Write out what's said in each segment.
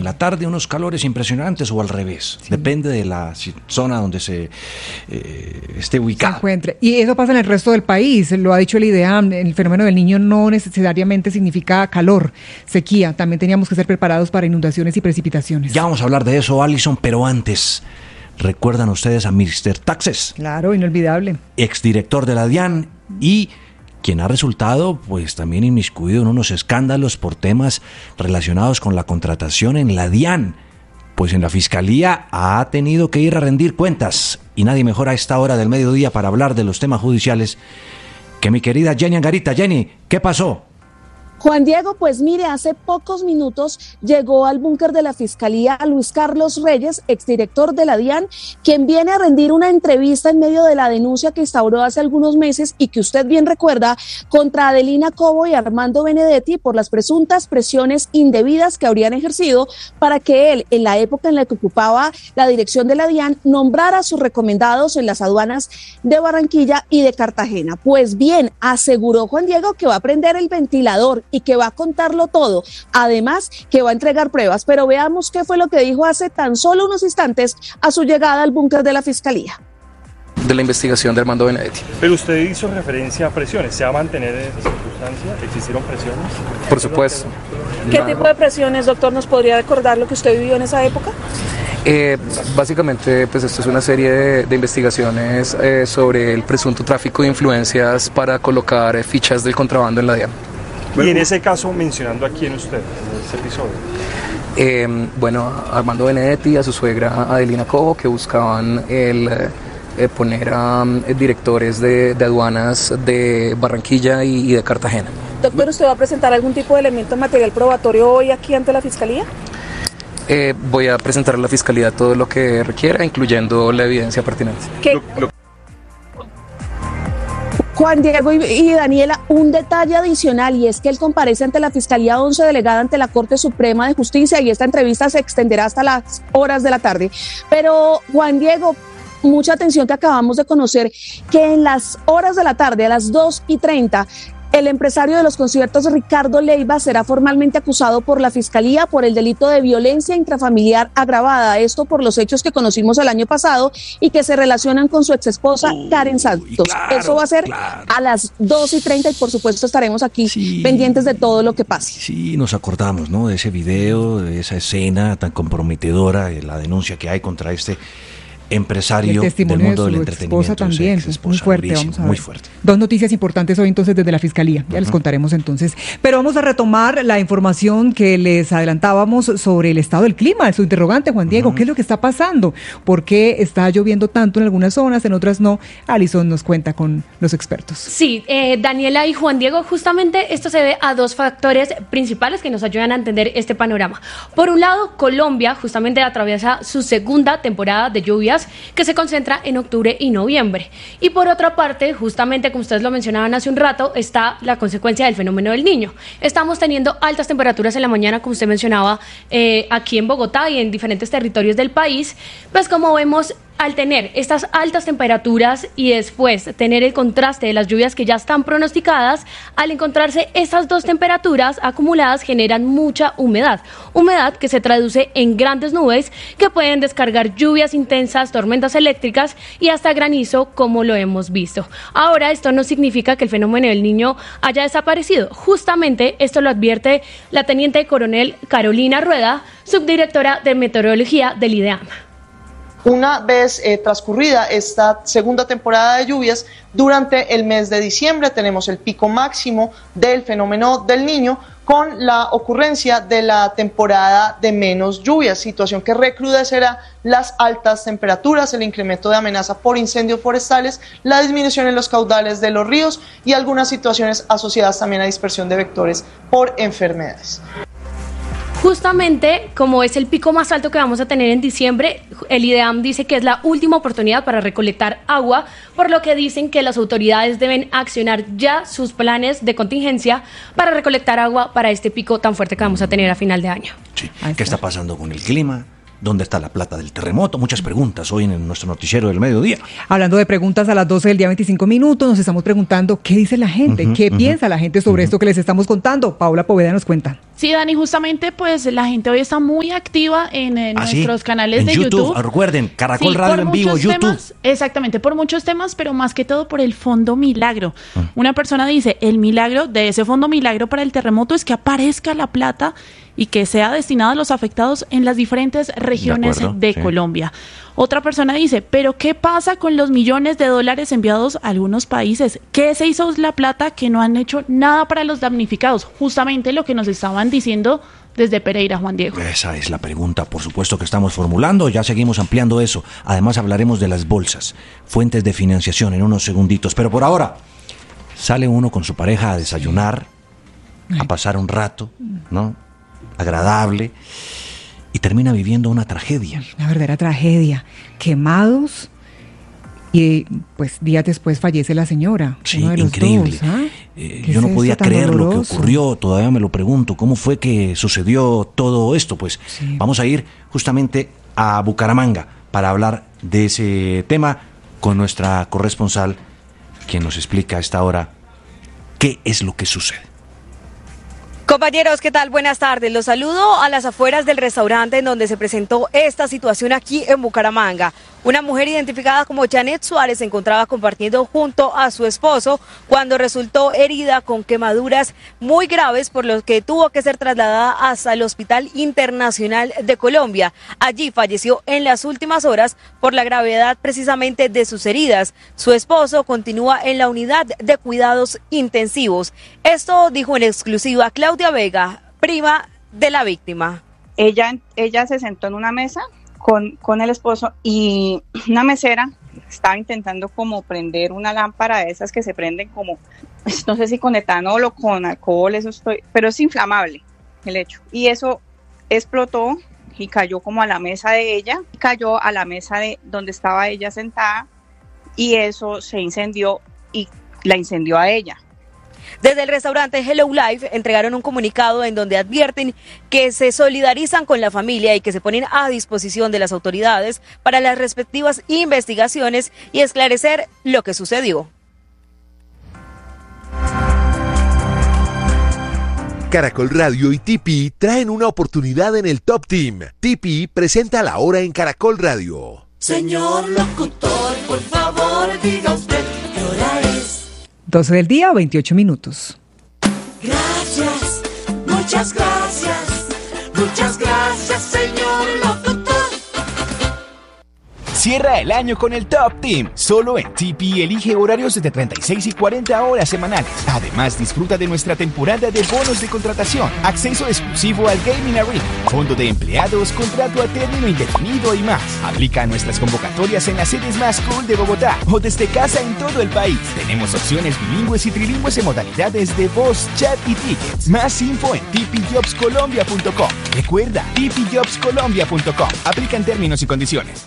en la tarde unos calores impresionantes o al revés. Sí. Depende de la zona donde se esté ubicado. Se encuentre. Y eso pasa en el resto del país, lo ha dicho el IDEAM, el fenómeno del Niño no necesariamente significa calor, sequía, también teníamos que ser preparados para inundaciones y precipitaciones. Ya vamos a hablar de eso, Alison, pero antes, ¿recuerdan ustedes a Mr. Taxes? Claro, inolvidable. Exdirector de la DIAN y quien ha resultado pues también inmiscuido en unos escándalos por temas relacionados con la contratación en la DIAN. Pues en la Fiscalía ha tenido que ir a rendir cuentas y nadie mejor a esta hora del mediodía para hablar de los temas judiciales que mi querida Jenny Angarita. Jenny, ¿qué pasó? Juan Diego, pues mire, hace pocos minutos llegó al búnker de la Fiscalía Luis Carlos Reyes, exdirector de la DIAN, quien viene a rendir una entrevista en medio de la denuncia que instauró hace algunos meses y que usted bien recuerda contra Adelina Cobo y Armando Benedetti por las presuntas presiones indebidas que habrían ejercido para que él, en la época en la que ocupaba la dirección de la DIAN, nombrara a sus recomendados en las aduanas de Barranquilla y de Cartagena. Pues bien, aseguró Juan Diego que va a prender el ventilador y que va a contarlo todo, además que va a entregar pruebas, pero veamos qué fue lo que dijo hace tan solo unos instantes a su llegada al búnker de la Fiscalía. De la investigación de Armando Benedetti. Pero usted hizo referencia a presiones, ¿se va a mantener en esa circunstancia? ¿Existieron presiones? Por supuesto. ¿Qué tipo de presiones, doctor? ¿Nos podría recordar lo que usted vivió en esa época? Básicamente, pues esto es una serie de investigaciones sobre el presunto tráfico de influencias para colocar fichas del contrabando en la DIAN. Y en ese caso, mencionando a quién usted, en ese episodio. Bueno, Armando Benedetti, a su suegra Adelina Cobo, que buscaban poner a directores de aduanas de Barranquilla y de Cartagena. Doctor, ¿usted va a presentar algún tipo de elemento material probatorio hoy aquí ante la Fiscalía? Voy a presentar a la Fiscalía todo lo que requiera, incluyendo la evidencia pertinente. Juan Diego y Daniela, un detalle adicional, y es que él comparece ante la Fiscalía 11 delegada ante la Corte Suprema de Justicia, y esta entrevista se extenderá hasta las horas de la tarde. Pero, Juan Diego, mucha atención, que acabamos de conocer que en las horas de la tarde, a las 2:30, el empresario de los conciertos Ricardo Leiva será formalmente acusado por la Fiscalía por el delito de violencia intrafamiliar agravada, esto por los hechos que conocimos el año pasado y que se relacionan con su exesposa Karen Santos. Claro, eso va a ser a las 2:30 y por supuesto estaremos aquí pendientes de todo lo que pase. Sí, nos acordamos, ¿no?, de ese video, de esa escena tan comprometedora, de la denuncia que hay contra este empresario del mundo del entretenimiento. Esposa también, muy fuerte, vamos a ver. Muy fuerte. Dos noticias importantes hoy entonces desde la Fiscalía, ya les contaremos entonces. Pero vamos a retomar la información que les adelantábamos sobre el estado del clima, su interrogante, Juan Diego, ¿qué es lo que está pasando? ¿Por qué está lloviendo tanto en algunas zonas, en otras no? Alison nos cuenta con los expertos. Sí, Daniela y Juan Diego, justamente esto se debe a dos factores principales que nos ayudan a entender este panorama. Por un lado, Colombia justamente atraviesa su segunda temporada de lluvias, que se concentra en octubre y noviembre. Y por otra parte, justamente como ustedes lo mencionaban hace un rato, está la consecuencia del fenómeno del Niño. Estamos teniendo altas temperaturas en la mañana, como usted mencionaba, aquí en Bogotá y en diferentes territorios del país. Pues como vemos, al tener estas altas temperaturas y después tener el contraste de las lluvias que ya están pronosticadas, al encontrarse estas dos temperaturas acumuladas generan mucha humedad que se traduce en grandes nubes que pueden descargar lluvias intensas, tormentas eléctricas y hasta granizo, como lo hemos visto. Ahora, esto no significa que el fenómeno del Niño haya desaparecido. Justamente esto lo advierte la teniente coronel Carolina Rueda, subdirectora de meteorología del IDEAM. Una vez transcurrida esta segunda temporada de lluvias, durante el mes de diciembre tenemos el pico máximo del fenómeno del Niño con la ocurrencia de la temporada de menos lluvias, situación que recrudecerá las altas temperaturas, el incremento de amenaza por incendios forestales, la disminución en los caudales de los ríos y algunas situaciones asociadas también a dispersión de vectores por enfermedades. Justamente, como es el pico más alto que vamos a tener en diciembre, el IDEAM dice que es la última oportunidad para recolectar agua, por lo que dicen que las autoridades deben accionar ya sus planes de contingencia para recolectar agua para este pico tan fuerte que vamos a tener a final de año. Sí. ¿Qué está pasando con el clima? ¿Dónde está la plata del terremoto? Muchas preguntas hoy en nuestro noticiero del mediodía. Hablando de preguntas, a las 12 del día 25 minutos, nos estamos preguntando qué dice la gente, qué piensa la gente sobre esto que les estamos contando. Paula Poveda nos cuenta. Sí. Sí, Dani, justamente pues la gente hoy está muy activa en nuestros canales en de YouTube. Recuerden, Caracol Radio en vivo, YouTube. Temas, exactamente, por muchos temas, pero más que todo por el Fondo Milagro. Una persona dice, el milagro de ese Fondo Milagro para el terremoto es que aparezca la plata y que sea destinada a los afectados en las diferentes regiones de Colombia. Otra persona dice, pero ¿qué pasa con los millones de dólares enviados a algunos países? ¿Qué se hizo la plata que no han hecho nada para los damnificados? Justamente lo que nos estaban diciendo desde Pereira, Juan Diego. Esa es la pregunta, por supuesto, que estamos formulando. Ya seguimos ampliando eso. Además hablaremos de las bolsas, fuentes de financiación en unos segunditos. Pero por ahora, sale uno con su pareja a desayunar, a pasar un rato, ¿no? Agradable, y termina viviendo una tragedia. Una verdadera tragedia. Quemados, y pues días después fallece la señora. Sí, uno de los increíble. Dos, yo no podía creer lo que doloroso? ocurrió, todavía me lo pregunto. ¿Cómo fue que sucedió todo esto? Pues vamos a ir justamente a Bucaramanga para hablar de ese tema con nuestra corresponsal, quien nos explica a esta hora qué es lo que sucede. Compañeros, ¿qué tal? Buenas tardes. Los saludo a las afueras del restaurante en donde se presentó esta situación aquí en Bucaramanga. Una mujer identificada como Janet Suárez se encontraba compartiendo junto a su esposo cuando resultó herida con quemaduras muy graves, por lo que tuvo que ser trasladada hasta el Hospital Internacional de Colombia. Allí falleció en las últimas horas por la gravedad precisamente de sus heridas. Su esposo continúa en la unidad de cuidados intensivos. Esto dijo en exclusiva Claudia Vega, prima de la víctima. Ella se sentó en una mesa con el esposo, y una mesera estaba intentando como prender una lámpara de esas que se prenden como, no sé si con etanol o con alcohol, pero es inflamable el hecho. Y eso explotó y cayó como a la mesa de ella, cayó a la mesa de donde estaba ella sentada, y eso se incendió y la incendió a ella. Desde el restaurante Hello Life entregaron un comunicado en donde advierten que se solidarizan con la familia y que se ponen a disposición de las autoridades para las respectivas investigaciones y esclarecer lo que sucedió. Caracol Radio y Tipi traen una oportunidad en el Top Team. Tipi presenta La Hora en Caracol Radio. Señor locutor, por favor, diga usted qué hora es. 12 del día, 28 minutos. Gracias, muchas gracias, señor locutor. Cierra el año con el Top Team. Solo en Tipi elige horarios de 36 y 40 horas semanales. Además, disfruta de nuestra temporada de bonos de contratación, acceso exclusivo al Gaming Arena, fondo de empleados, contrato a término indefinido y más. Aplica a nuestras convocatorias en las sedes más cool de Bogotá o desde casa en todo el país. Tenemos opciones bilingües y trilingües en modalidades de voz, chat y tickets. Más info en tipijobscolombia.com. Recuerda, tipijobscolombia.com. Aplican términos y condiciones.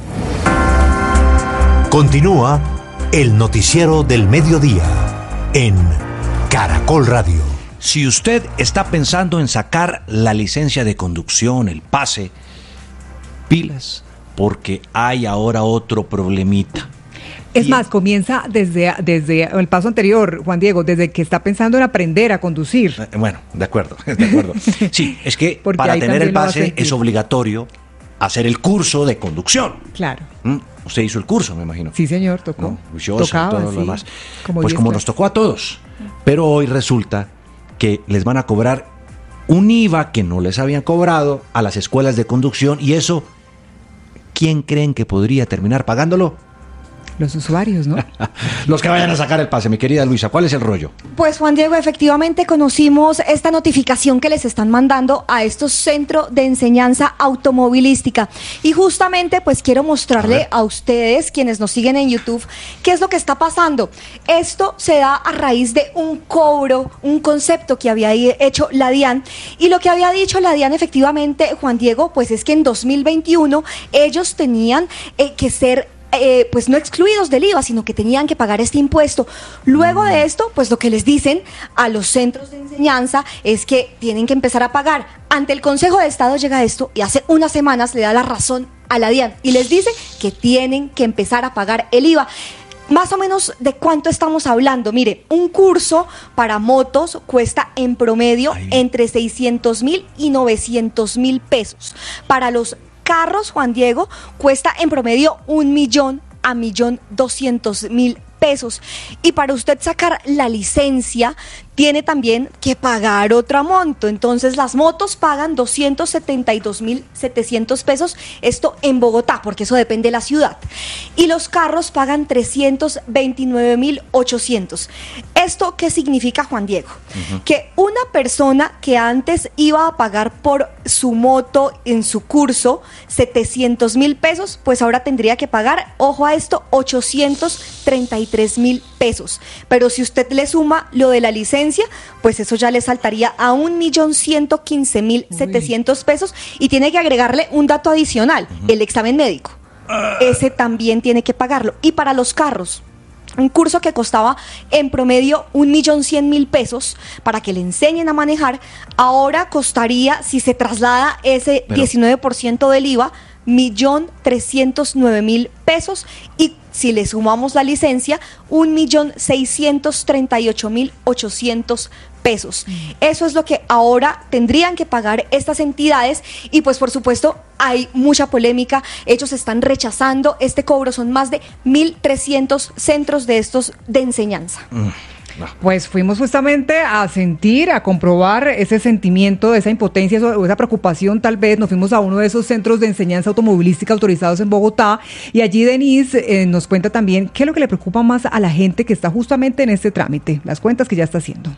Continúa el noticiero del mediodía en Caracol Radio. Si usted está pensando en sacar la licencia de conducción, el pase, pilas, porque hay ahora otro problemita. Es más, comienza desde el paso anterior, Juan Diego, desde que está pensando en aprender a conducir. Bueno, de acuerdo. Sí, es que porque para tener el pase sentir. es obligatorio hacer el curso de conducción. Claro. Usted hizo el curso, me imagino. Sí, señor, tocó. ¿No? Juicioso, tocaba, todo sí, lo demás. como pues como nos tocó a todos. Pero hoy resulta que les van a cobrar un IVA que no les habían cobrado a las escuelas de conducción, y eso, ¿quién creen que podría terminar pagándolo? Los usuarios, ¿no? Los que vayan a sacar el pase, mi querida Luisa. ¿Cuál es el rollo? Pues Juan Diego, efectivamente conocimos esta notificación que les están mandando a estos centros de enseñanza automovilística. Y justamente pues quiero mostrarle a ustedes, quienes nos siguen en YouTube, qué es lo que está pasando. Esto se da a raíz de un cobro, un concepto que había hecho la DIAN. Y lo que había dicho la DIAN efectivamente, Juan Diego, pues es que en 2021 ellos tenían que ser pues no excluidos del IVA, sino que tenían que pagar este impuesto. Luego de esto, pues lo que les dicen a los centros de enseñanza es que tienen que empezar a pagar. Ante el Consejo de Estado llega esto y hace unas semanas le da la razón a la DIAN y les dice que tienen que empezar a pagar el IVA. Más o menos de cuánto estamos hablando. Mire, un curso para motos cuesta en promedio entre 600.000 y 900.000 pesos. Para los carros, Juan Diego, cuesta en promedio 1.000.000 a 1.200.000 pesos. Y para usted sacar la licencia, tiene también que pagar otro monto. Entonces las motos pagan 272.700 pesos, esto en Bogotá, porque eso depende de la ciudad. Y los carros pagan 329.800. ¿Esto qué significa, Juan Diego? Que una persona que antes iba a pagar por su moto en su curso 700.000 pesos, pues ahora tendría que pagar, ojo a esto, 833.000 pesos. Pero si usted le suma lo de la licencia, pues eso ya le saltaría a 1.115.700 pesos, y tiene que agregarle un dato adicional, el examen médico. Ese también tiene que pagarlo. Y para los carros, un curso que costaba en promedio 1.100.000 pesos para que le enseñen a manejar, ahora costaría, si se traslada ese 19% del IVA, 1.309.000 pesos, y si le sumamos la licencia, 1.638.800 pesos. Eso es lo que ahora tendrían que pagar estas entidades, y pues por supuesto hay mucha polémica. Ellos están rechazando este cobro. Son más de 1.300 centros de estos de enseñanza. Pues fuimos justamente a sentir, a comprobar ese sentimiento, esa impotencia o esa preocupación. Tal vez nos fuimos a uno de esos centros de enseñanza automovilística autorizados en Bogotá, y allí Denise nos cuenta también qué es lo que le preocupa más a la gente que está justamente en este trámite, las cuentas que ya está haciendo.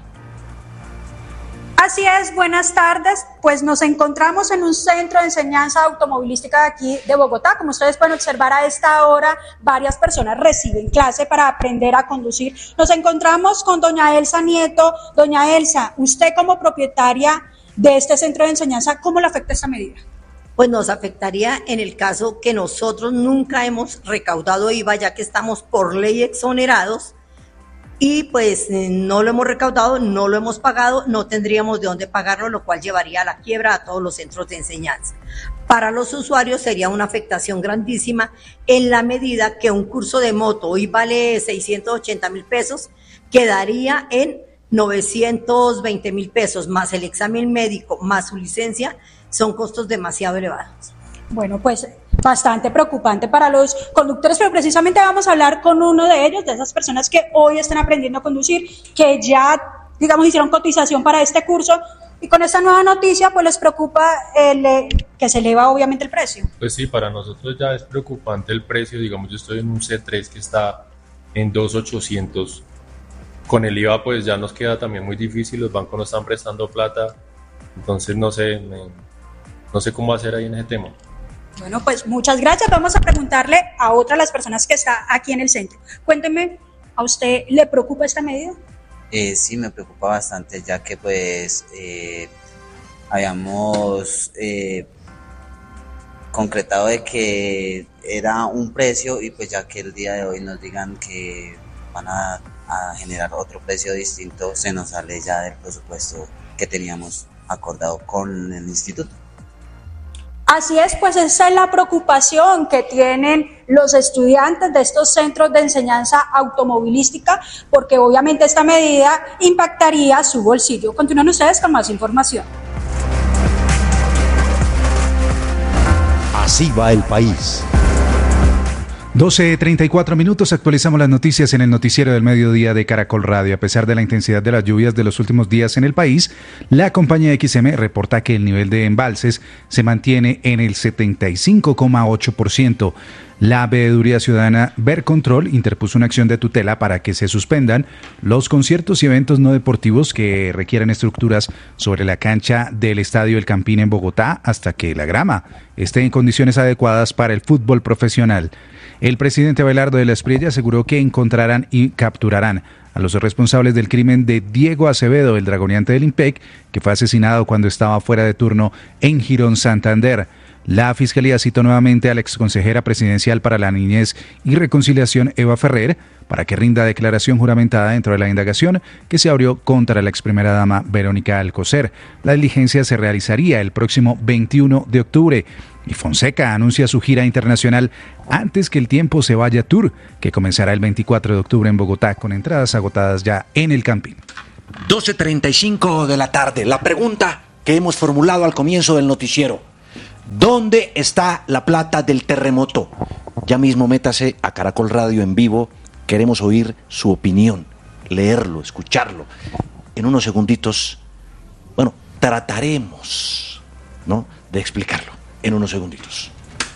Así es, buenas tardes. Pues nos encontramos en un centro de enseñanza automovilística de aquí de Bogotá. Como ustedes pueden observar, a esta hora varias personas reciben clase para aprender a conducir. Nos encontramos con doña Elsa Nieto. Doña Elsa, usted como propietaria de este centro de enseñanza, ¿cómo le afecta esta medida? Pues nos afectaría en el caso que nosotros nunca hemos recaudado IVA, ya que estamos por ley exonerados. Y pues no lo hemos recaudado, no lo hemos pagado, no tendríamos de dónde pagarlo, lo cual llevaría a la quiebra a todos los centros de enseñanza. Para los usuarios sería una afectación grandísima, en la medida que un curso de moto hoy vale 680.000 pesos, quedaría en 920.000 pesos, más el examen médico, más su licencia, son costos demasiado elevados. Bueno, pues bastante preocupante para los conductores, pero precisamente vamos a hablar con uno de ellos, de esas personas que hoy están aprendiendo a conducir, que ya, digamos, hicieron cotización para este curso, y con esta nueva noticia, pues les preocupa que se eleva obviamente el precio. Pues sí, para nosotros ya es preocupante el precio. Digamos, yo estoy en un C3 que está en 2.800, con el IVA pues ya nos queda también muy difícil, los bancos no están prestando plata, entonces no sé cómo hacer ahí en ese tema. Bueno, pues muchas gracias. Vamos a preguntarle a otra de las personas que está aquí en el centro. Cuénteme, ¿a usted le preocupa esta medida? Sí, me preocupa bastante, ya que pues habíamos concretado de que era un precio, y pues ya que el día de hoy nos digan que van a generar otro precio distinto, se nos sale ya del presupuesto que teníamos acordado con el instituto. Así es, pues esa es la preocupación que tienen los estudiantes de estos centros de enseñanza automovilística, porque obviamente esta medida impactaría su bolsillo. Continúen ustedes con más información. Así va el país. 12:34 minutos, actualizamos las noticias en el noticiero del mediodía de Caracol Radio. A pesar de la intensidad de las lluvias de los últimos días en el país, la compañía XM reporta que el nivel de embalses se mantiene en el 75,8%. La Veeduría Ciudadana Vercontrol interpuso una acción de tutela para que se suspendan los conciertos y eventos no deportivos que requieran estructuras sobre la cancha del Estadio El Campín en Bogotá hasta que la grama esté en condiciones adecuadas para el fútbol profesional. El presidente Abelardo de la Espriella aseguró que encontrarán y capturarán a los responsables del crimen de Diego Acevedo, el dragoneante del IMPEC, que fue asesinado cuando estaba fuera de turno en Girón, Santander. La Fiscalía citó nuevamente a la exconsejera presidencial para la Niñez y Reconciliación, Eva Ferrer, para que rinda declaración juramentada dentro de la indagación que se abrió contra la ex primera dama Verónica Alcocer. La diligencia se realizaría el próximo 21 de octubre. Y Fonseca anuncia su gira internacional Antes que el tiempo se vaya tour, que comenzará el 24 de octubre en Bogotá, con entradas agotadas ya en el Campín. 12:35 de la tarde. La pregunta que hemos formulado al comienzo del noticiero: ¿dónde está la plata del terremoto? Ya mismo métase a Caracol Radio en vivo. Queremos oír su opinión, leerlo, escucharlo. En unos segunditos, bueno, trataremos, ¿no?, de explicarlo en unos segunditos.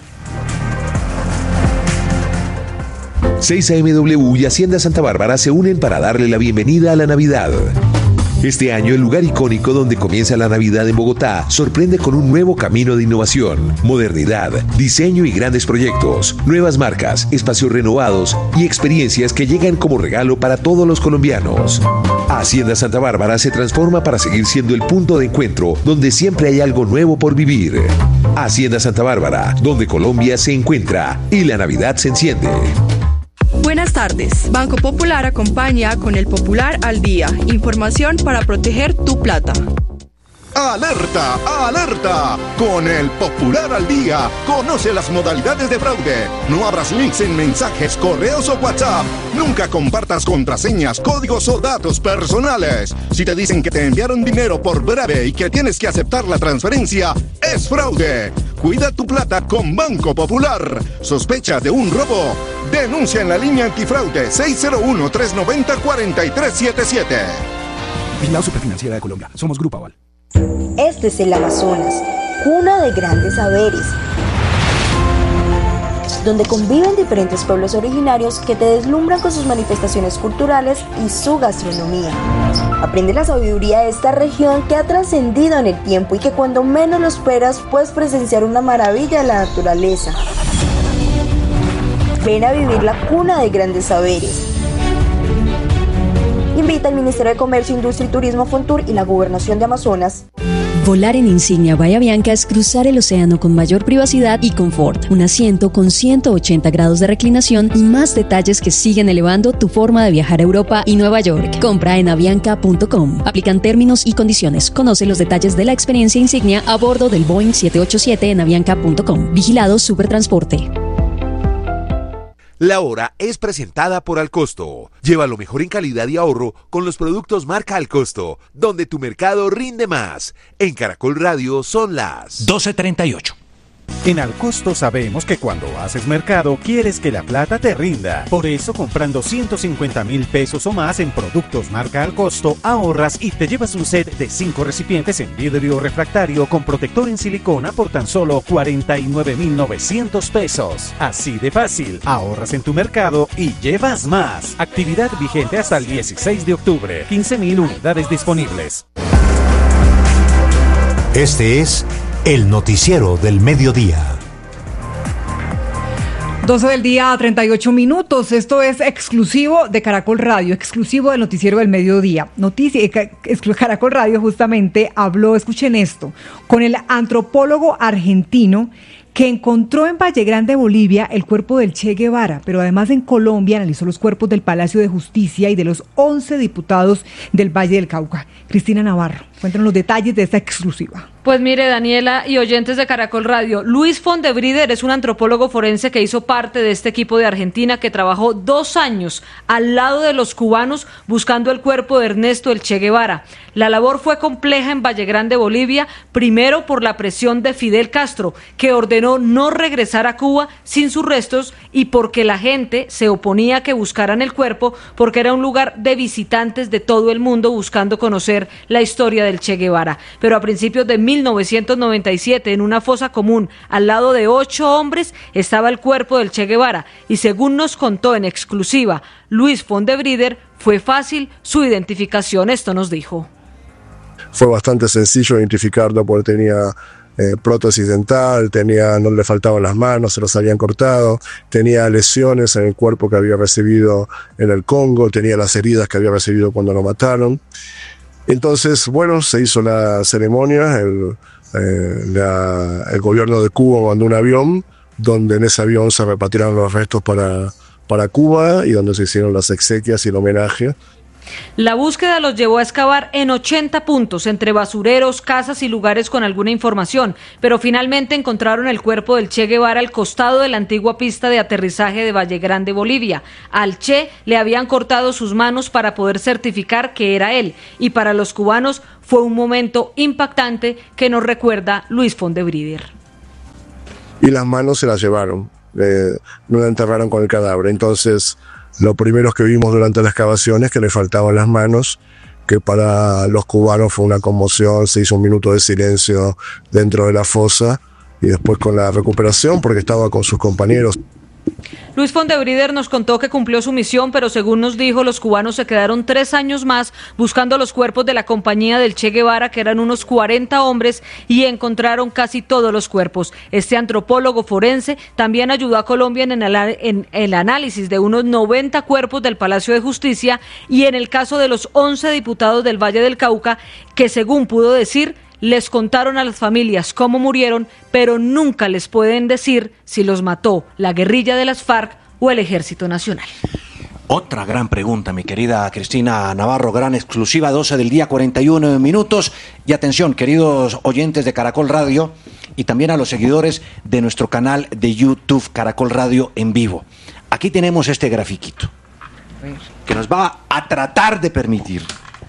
6AMW y Hacienda Santa Bárbara se unen para darle la bienvenida a la Navidad. Este año, el lugar icónico donde comienza la Navidad en Bogotá sorprende con un nuevo camino de innovación, modernidad, diseño y grandes proyectos, nuevas marcas, espacios renovados y experiencias que llegan como regalo para todos los colombianos. Hacienda Santa Bárbara se transforma para seguir siendo el punto de encuentro donde siempre hay algo nuevo por vivir. Hacienda Santa Bárbara, donde Colombia se encuentra y la Navidad se enciende. Buenas tardes. Banco Popular acompaña con el Popular al Día. Información para proteger tu plata. ¡Alerta! ¡Alerta! Con el Popular al Día, conoce las modalidades de fraude. No abras links en mensajes, correos o WhatsApp. Nunca compartas contraseñas, códigos o datos personales. Si te dicen que te enviaron dinero por breve y que tienes que aceptar la transferencia, es fraude. Cuida tu plata con Banco Popular. ¿Sospecha de un robo? Denuncia en la línea antifraude 601-390-4377. Vigilado Superfinanciera de Colombia. Somos Grupo Aval. Este es el Amazonas, cuna de grandes saberes, donde conviven diferentes pueblos originarios que te deslumbran con sus manifestaciones culturales y su gastronomía. Aprende la sabiduría de esta región que ha trascendido en el tiempo y que cuando menos lo esperas puedes presenciar una maravilla de la naturaleza. Ven a vivir la cuna de grandes saberes. Invita al Ministerio de Comercio, Industria y Turismo, Fontur y la Gobernación de Amazonas. Volar en Insignia Bahía Bianca es cruzar el océano con mayor privacidad y confort. Un asiento con 180 grados de reclinación y más detalles que siguen elevando tu forma de viajar a Europa y Nueva York. Compra en avianca.com. Aplican términos y condiciones. Conoce los detalles de la experiencia Insignia a bordo del Boeing 787 en avianca.com. Vigilado Supertransporte. La hora es presentada por Alcosto. Lleva lo mejor en calidad y ahorro con los productos marca Alcosto, donde tu mercado rinde más. En Caracol Radio son las 12:38. En Alcosto sabemos que cuando haces mercado quieres que la plata te rinda. Por eso, comprando 150,000 pesos o más en productos marca Alcosto, ahorras y te llevas un set de 5 recipientes en vidrio refractario con protector en silicona por tan solo 49,900 pesos. Así de fácil, ahorras en tu mercado y llevas más. Actividad vigente hasta el 16 de octubre. 15,000 unidades disponibles. Este es el noticiero del mediodía. 12 del día, 38 minutos. Esto es exclusivo de Caracol Radio, exclusivo del noticiero del mediodía. Caracol Radio justamente habló, escuchen esto, con el antropólogo argentino que encontró en Valle Grande, Bolivia, el cuerpo del Che Guevara, pero además en Colombia analizó los cuerpos del Palacio de Justicia y de los 11 diputados del Valle del Cauca. Cristina Navarro, cuéntanos los detalles de esta exclusiva. Pues mire, Daniela y oyentes de Caracol Radio, Luis Fondebrider es un antropólogo forense que hizo parte de este equipo de Argentina que trabajó 2 años al lado de los cubanos buscando el cuerpo de Ernesto el Che Guevara. La labor fue compleja en Valle Grande, Bolivia, primero por la presión de Fidel Castro, que ordenó no regresar a Cuba sin sus restos y porque la gente se oponía a que buscaran el cuerpo porque era un lugar de visitantes de todo el mundo buscando conocer la historia del Che Guevara. Pero a principios de 1997, en una fosa común, al lado de 8 hombres, estaba el cuerpo del Che Guevara y según nos contó en exclusiva Luis Fondebrider, fue fácil su identificación. Esto nos dijo. Fue bastante sencillo identificarlo porque tenía prótesis dental, no le faltaban las manos, se los habían cortado, tenía lesiones en el cuerpo que había recibido en el Congo, tenía las heridas que había recibido cuando lo mataron. Entonces, bueno, se hizo la ceremonia, el gobierno de Cuba mandó un avión, donde en ese avión se repatriaron los restos para Cuba y donde se hicieron las exequias y el homenaje. La búsqueda los llevó a excavar en 80 puntos, entre basureros, casas y lugares con alguna información, pero finalmente encontraron el cuerpo del Che Guevara al costado de la antigua pista de aterrizaje de Valle Grande, Bolivia. Al Che le habían cortado sus manos para poder certificar que era él, y para los cubanos fue un momento impactante que nos recuerda Luis Fondebrider. Y las manos se las llevaron, no la enterraron con el cadáver. Entonces, lo primero que vimos durante la excavación es que le faltaban las manos, que para los cubanos fue una conmoción, se hizo un minuto de silencio dentro de la fosa, y después con la recuperación, porque estaba con sus compañeros. Luis Fondebrider nos contó que cumplió su misión, pero según nos dijo, los cubanos se quedaron 3 años más buscando los cuerpos de la compañía del Che Guevara, que eran unos 40 hombres, y encontraron casi todos los cuerpos. Este antropólogo forense también ayudó a Colombia en el análisis de unos 90 cuerpos del Palacio de Justicia y en el caso de los 11 diputados del Valle del Cauca, que según pudo decir, les contaron a las familias cómo murieron, pero nunca les pueden decir si los mató la guerrilla de las FARC o el Ejército Nacional. Otra gran pregunta, mi querida Cristina Navarro, gran exclusiva, 12 del día, 41 minutos. Y atención, queridos oyentes de Caracol Radio y también a los seguidores de nuestro canal de YouTube Caracol Radio en vivo. Aquí tenemos este grafiquito que nos va a tratar de permitir,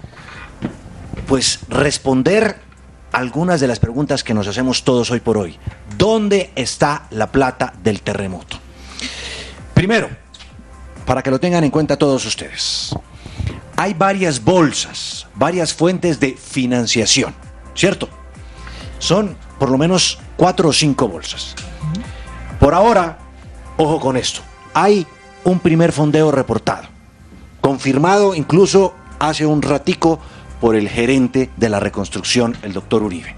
pues, responder algunas de las preguntas que nos hacemos todos hoy por hoy. ¿Dónde está la plata del terremoto? Primero, para que lo tengan en cuenta todos ustedes, hay varias bolsas, varias fuentes de financiación, ¿cierto? Son por lo menos 4 o 5 bolsas. Por ahora, ojo con esto, hay un primer fondeo reportado, confirmado incluso hace un ratico por el gerente de la reconstrucción, el doctor Uribe.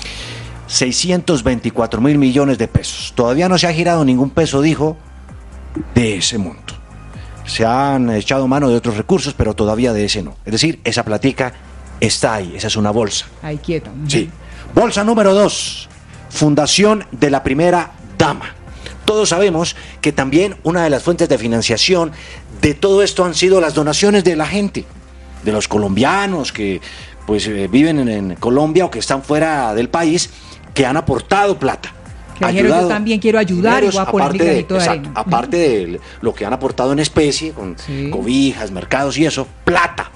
624.000 millones de pesos. Todavía no se ha girado ningún peso, dijo, de ese monto. Se han echado mano de otros recursos, pero todavía de ese no. Es decir, esa platica está ahí, esa es una bolsa. Ahí quieta. Sí. Bolsa número 2, Fundación de la Primera Dama. Todos sabemos que también una de las fuentes de financiación de todo esto han sido las donaciones de la gente, de los colombianos que pues viven en Colombia o que están fuera del país, que han aportado plata. Que yo también quiero ayudar y voy a poner mi granito de arena. Aparte de lo que han aportado en especie, con cobijas, mercados y eso, plata.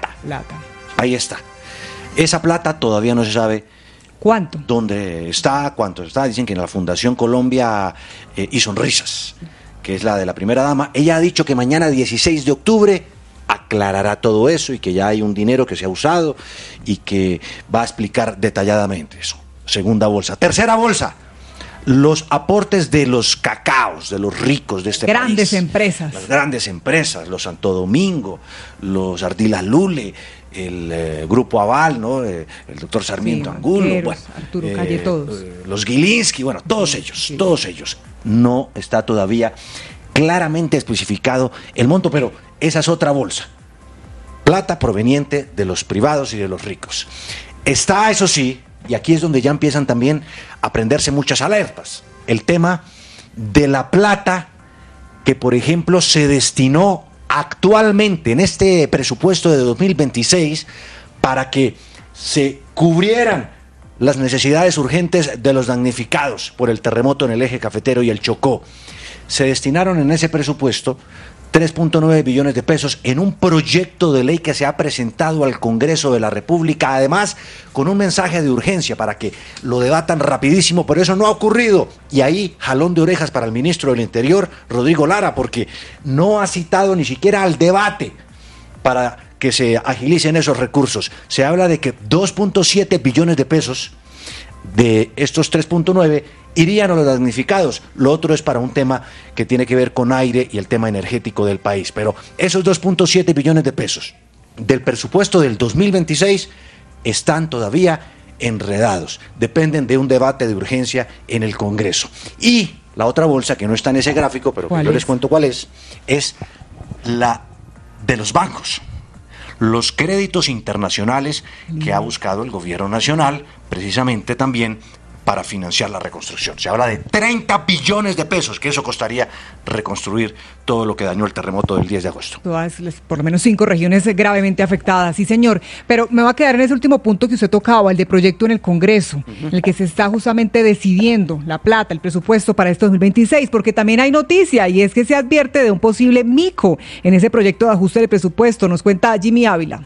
Ahí está. Esa plata todavía no se sabe ¿cuánto? ¿Dónde está? ¿Cuánto está? Dicen que en la Fundación Colombia y Sonrisas, que es la de la primera dama. Ella ha dicho que mañana 16 de octubre aclarará todo eso y que ya hay un dinero que se ha usado y que va a explicar detalladamente eso. Segunda bolsa. Tercera bolsa, los aportes de los cacaos, de los ricos de este grandes país. Empresas. Las grandes empresas, los Santo Domingo, los Ardila Lule, el Grupo Aval, ¿no? El doctor Sarmiento Angulo, bueno, Arturo Calle, todos. Los Gilinski, bueno, todos ellos. No está todavía claramente especificado el monto, pero esa es otra bolsa. Plata proveniente de los privados y de los ricos. Está, eso sí, y aquí es donde ya empiezan también a prenderse muchas alertas, el tema de la plata que, por ejemplo, se destinó actualmente en este presupuesto de 2026 para que se cubrieran las necesidades urgentes de los damnificados por el terremoto en el eje cafetero y el Chocó. Se destinaron en ese presupuesto 3.9 billones de pesos en un proyecto de ley que se ha presentado al Congreso de la República, además con un mensaje de urgencia para que lo debatan rapidísimo, pero eso no ha ocurrido. Y ahí, jalón de orejas para el ministro del Interior, Rodrigo Lara, porque no ha citado ni siquiera al debate para que se agilicen esos recursos. Se habla de que 2.7 billones de pesos de estos 3.9 irían a los damnificados. Lo otro es para un tema que tiene que ver con aire y el tema energético del país. Pero esos 2.7 billones de pesos del presupuesto del 2026 están todavía enredados. Dependen de un debate de urgencia en el Congreso. Y la otra bolsa, que no está en ese gráfico, pero que yo les cuento cuál es la de los bancos. Los créditos internacionales que ha buscado el gobierno nacional, precisamente también para financiar la reconstrucción. Se habla de 30 billones de pesos, que eso costaría reconstruir todo lo que dañó el terremoto del 10 de agosto. Todas, por lo menos 5 regiones gravemente afectadas, sí señor. Pero me va a quedar en ese último punto que usted tocaba, el de proyecto en el Congreso, en el que se está justamente decidiendo la plata, el presupuesto para este 2026, porque también hay noticia, y es que se advierte de un posible mico en ese proyecto de ajuste del presupuesto. Nos cuenta Jimmy Ávila.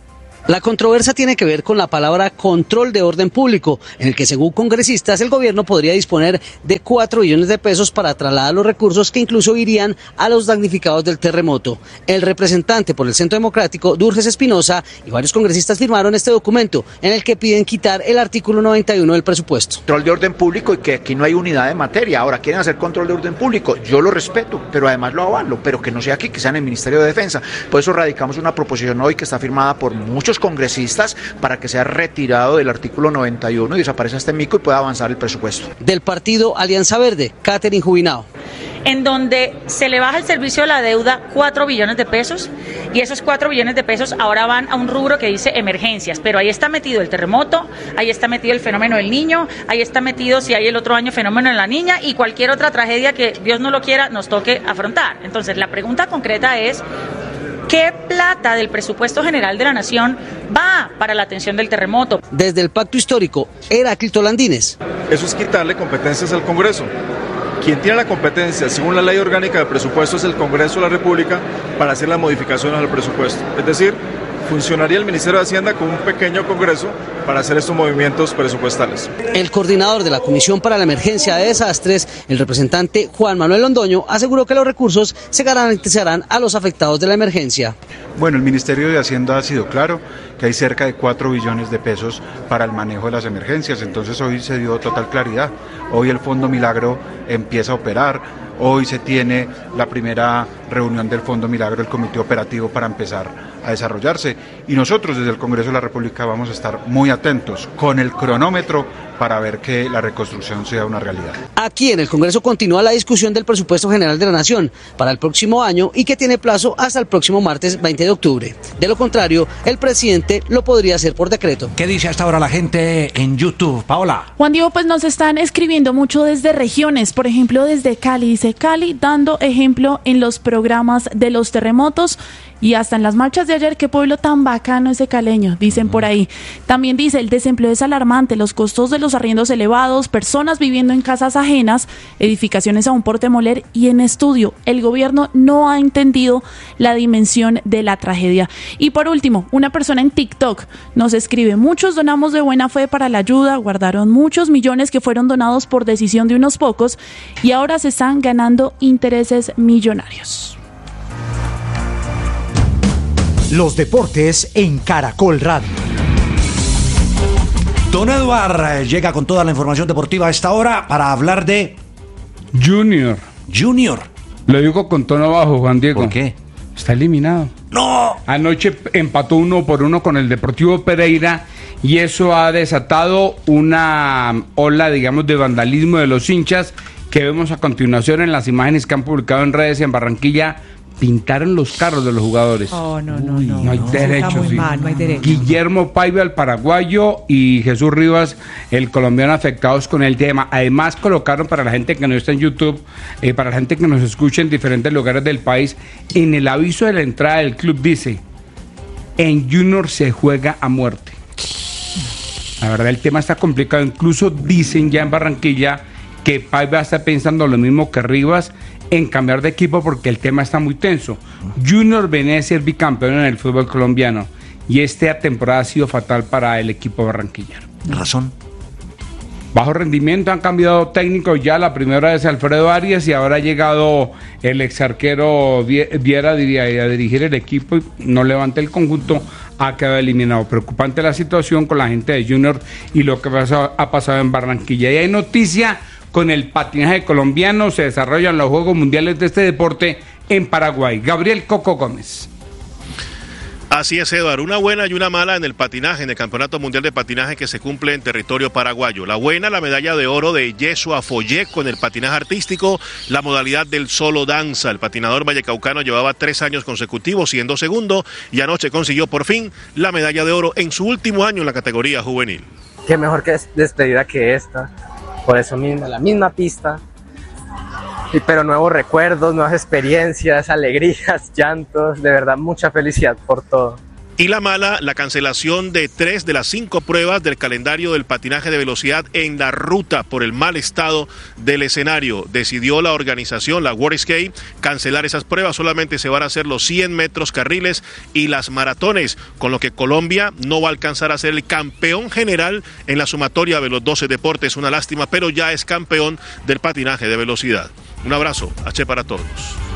La controversia tiene que ver con la palabra control de orden público, en el que según congresistas el gobierno podría disponer de 4 billones de pesos para trasladar los recursos que incluso irían a los damnificados del terremoto. El representante por el Centro Democrático, Durges Espinosa, y varios congresistas firmaron este documento en el que piden quitar el artículo 91 del presupuesto. Control de orden público y que aquí no hay unidad de materia. Ahora quieren hacer control de orden público, yo lo respeto, pero además lo avalo, pero que no sea aquí, que sea en el Ministerio de Defensa. Por eso radicamos una proposición hoy que está firmada por muchos congresistas para que sea retirado del artículo 91 y desaparezca este mico y pueda avanzar el presupuesto. Del partido Alianza Verde, Catherine Jubinao. En donde se le baja el servicio de la deuda 4 billones de pesos y esos 4 billones de pesos ahora van a un rubro que dice emergencias, pero ahí está metido el terremoto, ahí está metido el fenómeno del niño, ahí está metido si hay el otro año fenómeno de la niña y cualquier otra tragedia que Dios no lo quiera nos toque afrontar. Entonces la pregunta concreta es: ¿qué plata del presupuesto general de la Nación va para la atención del terremoto? Desde el Pacto Histórico, Heráclito Landines. Eso es quitarle competencias al Congreso. Quien tiene la competencia, según la Ley Orgánica de Presupuesto, es el Congreso de la República para hacer las modificaciones al presupuesto. Es decir, funcionaría el Ministerio de Hacienda con un pequeño Congreso para hacer estos movimientos presupuestales. El coordinador de la Comisión para la Emergencia de Desastres, el representante Juan Manuel Londoño, aseguró que los recursos se garantizarán a los afectados de la emergencia. Bueno, el Ministerio de Hacienda ha sido claro que hay cerca de 4 billones de pesos para el manejo de las emergencias, entonces hoy se dio total claridad. Hoy el Fondo Milagro empieza a operar, hoy se tiene la primera reunión del Fondo Milagro, el comité operativo para empezar a desarrollarse, y nosotros desde el Congreso de la República vamos a estar muy atentos con el cronómetro para ver que la reconstrucción sea una realidad. Aquí en el Congreso continúa la discusión del presupuesto general de la Nación para el próximo año y que tiene plazo hasta el próximo martes 20 de octubre. De lo contrario, el presidente lo podría hacer por decreto. ¿Qué dice hasta ahora la gente en YouTube? Paola. Juan Diego, pues nos están escribiendo mucho desde regiones, por ejemplo desde Cali. Dice Cali dando ejemplo en los programas de los terremotos y hasta en las marchas de ayer. Qué pueblo tan bacano ese caleño, dicen por ahí. También dice: el desempleo es alarmante, los costos de los arriendos elevados, personas viviendo en casas ajenas, edificaciones aún por demoler y en estudio. El gobierno no ha entendido la dimensión de la tragedia. Y por último, una persona en TikTok nos escribe: muchos donamos de buena fe para la ayuda, guardaron muchos millones que fueron donados por decisión de unos pocos y ahora se están ganando intereses millonarios. Los deportes en Caracol Radio. Don Eduard llega con toda la información deportiva a esta hora para hablar de Junior. Lo digo con tono bajo, Juan Diego. ¿Por qué? Está eliminado. ¡No! Anoche empató 1-1 con el Deportivo Pereira y eso ha desatado una ola, digamos, de vandalismo de los hinchas que vemos a continuación en las imágenes que han publicado en redes en Barranquilla. Pintaron los carros de los jugadores. Oh, no. No hay derecho. Está muy mal, no hay derecho. Guillermo Paiva, el paraguayo, y Jesús Rivas, el colombiano, afectados con el tema. Además, colocaron, para la gente que no está en YouTube, para la gente que nos escucha en diferentes lugares del país, en el aviso de la entrada del club dice: en Junior se juega a muerte. La verdad, el tema está complicado. Incluso dicen ya en Barranquilla que Paiva está pensando lo mismo que Rivas en cambiar de equipo porque el tema está muy tenso. Junior venía a ser bicampeón en el fútbol colombiano y esta temporada ha sido fatal para el equipo barranquillero. ¿Razón? Bajo rendimiento, han cambiado técnico ya. La primera vez Alfredo Arias y ahora ha llegado el ex arquero Viera a dirigir el equipo y no levanta el conjunto, ha quedado eliminado. Preocupante la situación con la gente de Junior y lo que ha pasado en Barranquilla. Y hay noticia con el patinaje colombiano, se desarrollan los Juegos Mundiales de este deporte en Paraguay. Gabriel Coco Gómez. Así es, Eduardo, una buena y una mala en el patinaje, en el Campeonato Mundial de Patinaje que se cumple en territorio paraguayo. La buena, la medalla de oro de Yeshua Folleco en el patinaje artístico, la modalidad del solo danza. El patinador vallecaucano llevaba 3 años consecutivos siendo segundo y anoche consiguió por fin la medalla de oro en su último año en la categoría juvenil. Qué mejor que despedida que esta. por eso mismo, la misma pista, pero nuevos recuerdos, nuevas experiencias, alegrías, llantos, de verdad mucha felicidad por todo. Y la mala, la cancelación de 3 de las 5 pruebas del calendario del patinaje de velocidad en la ruta por el mal estado del escenario. Decidió la organización, la World Skate, cancelar esas pruebas. Solamente se van a hacer los 100 metros carriles y las maratones, con lo que Colombia no va a alcanzar a ser el campeón general en la sumatoria de los 12 deportes. Una lástima, pero ya es campeón del patinaje de velocidad. Un abrazo, H para todos.